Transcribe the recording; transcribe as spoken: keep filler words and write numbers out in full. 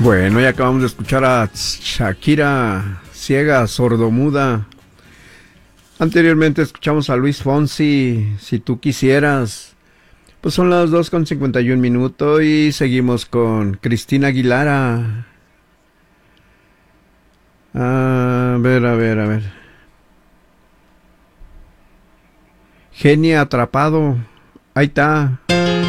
Bueno, ya acabamos de escuchar a Shakira, ciega, sordomuda. Anteriormente escuchamos a Luis Fonsi, Si tú quisieras. Pues son las dos con cincuenta y un minutos y seguimos con Cristina Aguilera. A ver, a ver, a ver. Genia atrapado. Ahí está.